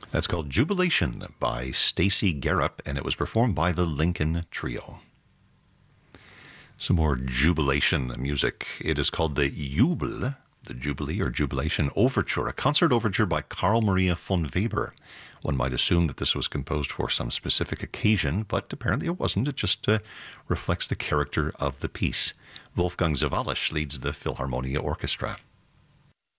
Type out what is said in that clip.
That's called Jubilation by Stacy Garup, and it was performed by the Lincoln Trio. Some more jubilation music. It is called the Jubel, the Jubilee or Jubilation Overture, a concert overture by Carl Maria von Weber. One might assume that this was composed for some specific occasion, but apparently it wasn't. It just reflects the character of the piece. Wolfgang Sawallisch leads the Philharmonia Orchestra.